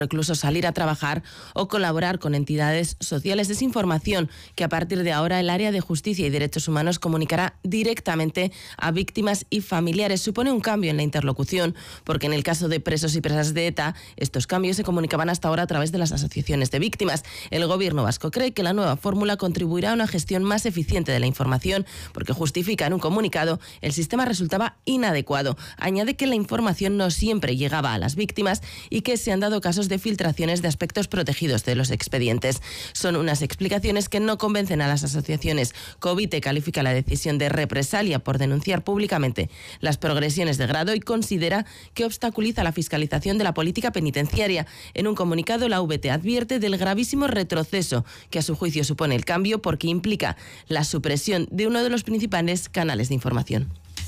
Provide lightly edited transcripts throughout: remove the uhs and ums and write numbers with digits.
incluso salir a trabajar o colaborar con entidades sociales. Es información que a partir de ahora el área de Justicia y Derechos Humanos comunicará directamente a víctimas y familiares. Supone un cambio en la interlocución, porque en el caso de presos y presas de ETA, estos cambios se comunicaban hasta ahora a través de las asociaciones de víctimas. El gobierno vasco cree que la nueva fórmula contribuirá a una gestión más eficiente de la información, porque justifica en un comunicado el sistema resultaba inadecuado. Añade que la información no siempre llegaba a las víctimas y que se han dado casos de filtraciones de aspectos protegidos de los expedientes. Son unas explicaciones que no convencen a las asociaciones. Covite califica la decisión de represalia por denunciar públicamente las progresiones de grado y considera que obstaculiza la fiscalización de la política penitenciaria. En un comunicado, la VT advierte del gravísimo retroceso que a su juicio supone el cambio, porque implica la supresión de uno de los principales canales de información.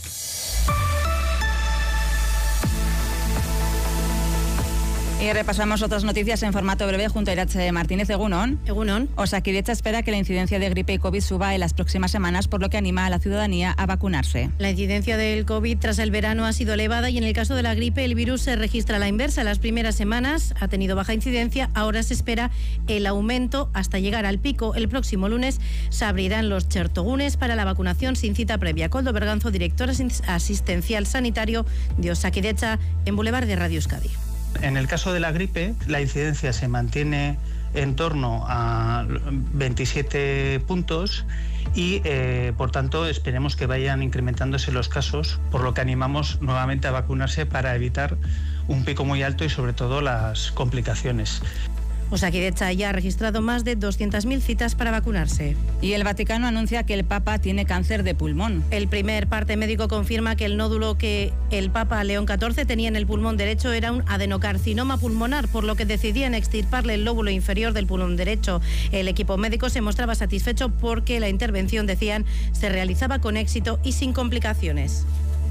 Y repasamos otras noticias en formato breve junto a Irache Martínez. Egunon. Egunon. Osakidetza espera que la incidencia de gripe y COVID suba en las próximas semanas, por lo que anima a la ciudadanía a vacunarse. La incidencia del COVID tras el verano ha sido elevada y en el caso de la gripe el virus se registra a la inversa. Las primeras semanas ha tenido baja incidencia, ahora se espera el aumento hasta llegar al pico. El próximo lunes se abrirán los chertogunes para la vacunación sin cita previa. Koldo Berganzo, director asistencial sanitario de Osakidetza, en Boulevard de Radio Euskadi. En el caso de la gripe, la incidencia se mantiene en torno a 27 puntos y, por tanto, esperemos que vayan incrementándose los casos, por lo que animamos nuevamente a vacunarse para evitar un pico muy alto y, sobre todo, las complicaciones. Osakidetza ya ha registrado más de 200.000 citas para vacunarse. Y el Vaticano anuncia que el Papa tiene cáncer de pulmón. El primer parte médico confirma que el nódulo que el Papa León XIV tenía en el pulmón derecho era un adenocarcinoma pulmonar, por lo que decidían extirparle el lóbulo inferior del pulmón derecho. El equipo médico se mostraba satisfecho porque la intervención, decían, se realizaba con éxito y sin complicaciones.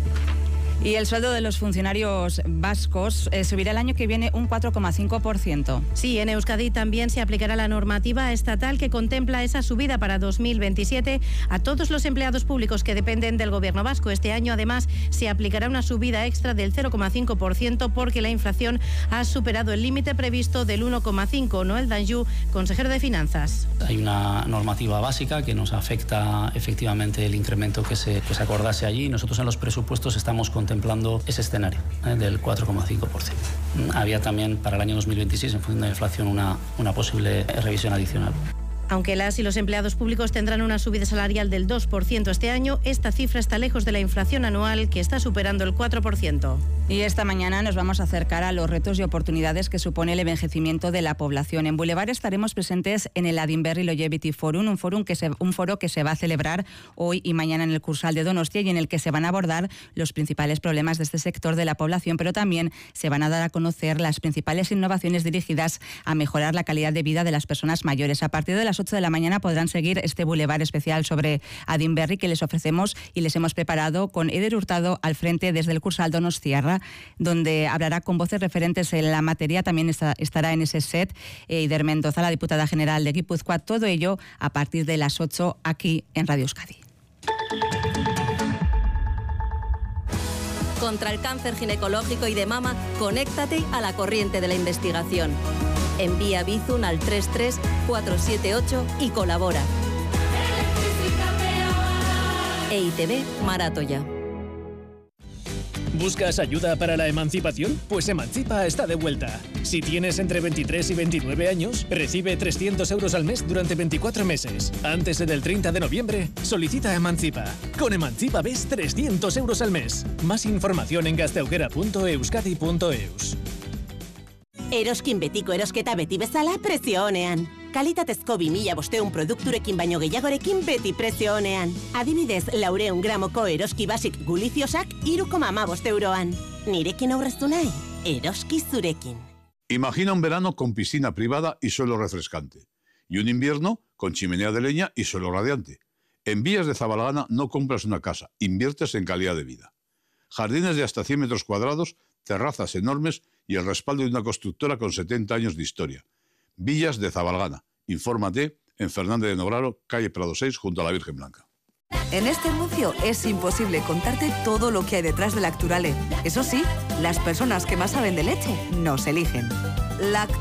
Y el sueldo de los funcionarios vascos subirá el año que viene un 4,5%. Sí, en Euskadi también se aplicará la normativa estatal que contempla esa subida para 2027 a todos los empleados públicos que dependen del gobierno vasco. Este año, además, se aplicará una subida extra del 0,5% porque la inflación ha superado el límite previsto del 1,5%. Noel Danjou, consejero de Finanzas. Hay una normativa básica que nos afecta efectivamente el incremento que se acordase allí. Nosotros en los presupuestos estamos contemplando ese escenario del 4,5%. Había también para el año 2026, en función de la inflación, una posible revisión adicional. Aunque las y los empleados públicos tendrán una subida salarial del 2% este año, esta cifra está lejos de la inflación anual, que está superando el 4%. Y esta mañana nos vamos a acercar a los retos y oportunidades que supone el envejecimiento de la población. En Boulevard estaremos presentes en el Adinberri Longevity Forum, un foro que se va a celebrar hoy y mañana en el Cursal de Donostia y en el que se van a abordar los principales problemas de este sector de la población, pero también se van a dar a conocer las principales innovaciones dirigidas a mejorar la calidad de vida de las personas mayores. A partir de las 8 de la mañana podrán seguir este Boulevard especial sobre Adinberri que les ofrecemos y les hemos preparado con Eder Hurtado al frente desde el Cursal Donostiarra, donde hablará con voces referentes en la materia. También estará en ese set Eider Mendoza, la diputada general de Guipúzcoa. Todo ello a partir de las 8 aquí en Radio Euskadi. Contra el cáncer ginecológico y de mama, conéctate a la corriente de la investigación. Envía Bizum al 33478 y colabora. EITB Maratoya. ¿Buscas ayuda para la emancipación? Pues Emancipa está de vuelta. Si tienes entre 23 y 29 años, recibe 300 euros al mes durante 24 meses. Antes del 30 de noviembre, solicita Emancipa. Con Emancipa ves 300 euros al mes. Más información en gazteaukera.euskadi.eus. Eroskin betiko erosketa beti bezala prezio onean. Kalitatezko 2500 produkturekin baino gehiagorekin beti prezio onean. Adibidez, 400 gramoko eroski basik guliziosak 3,15 euroan. Nirekin aurreztu nahi, eroski zurekin. Imagina un verano con piscina privada y suelo refrescante. Y un invierno con chimenea de leña y suelo radiante. En Villas de Zabalgana no compras una casa, inviertes en calidad de vida. Jardines de hasta 100 metros cuadrados, terrazas enormes y el respaldo de una constructora con 70 años de historia. Villas de Zabalgana. Infórmate en Fernández de Nograro, calle Prado 6, junto a la Virgen Blanca. En este anuncio es imposible contarte todo lo que hay detrás de Lacturale. Eso sí, las personas que más saben de leche nos eligen. láctea